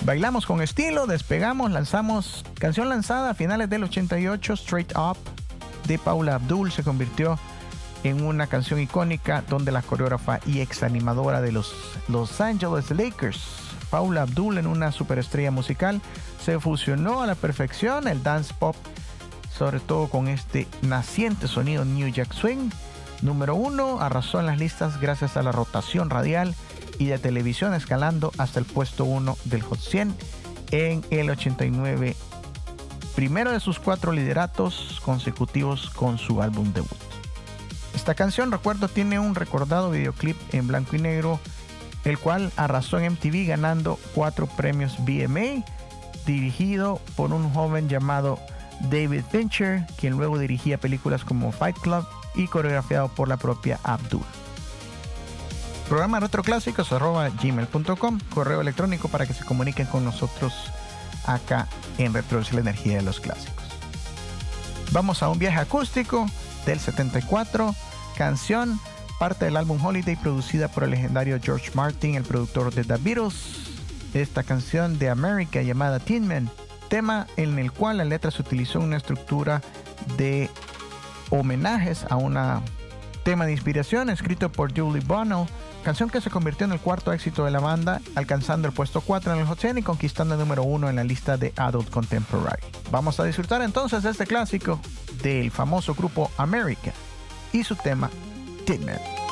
Bailamos con estilo, despegamos, lanzamos canción lanzada a finales del 88, Straight Up de Paula Abdul se convirtió en una canción icónica donde la coreógrafa y ex animadora de los Los Angeles Lakers, Paula Abdul, en una superestrella musical, se fusionó a la perfección el dance pop, sobre todo con este naciente sonido New Jack Swing. Número 1, arrasó en las listas gracias a la rotación radial y de televisión, escalando hasta el puesto 1 del Hot 100 en el 89, primero de sus 4 lideratos consecutivos con su álbum debut. Esta canción, recuerdo, tiene un recordado videoclip en blanco y negro, el cual arrasó en MTV ganando 4 premios VMA, dirigido por un joven llamado David Fincher, quien luego dirigía películas como Fight Club, y coreografiado por la propia Abdul. Programa retroclásicos@gmail.com, correo electrónico para que se comuniquen con nosotros acá en Retroduce la Energía de los Clásicos. Vamos a un viaje acústico del 74, canción parte del álbum Holiday, producida por el legendario George Martin, el productor de The Beatles. Esta canción de America llamada Tin Man, tema en el cual la letra se utilizó una estructura de homenajes a un tema de inspiración escrito por Julie Bonnell, canción que se convirtió en el 4º éxito de la banda, alcanzando el puesto 4 en el Hot 100 y conquistando el número 1 en la lista de Adult Contemporary. Vamos a disfrutar entonces de este clásico del famoso grupo America y su tema Tin Man.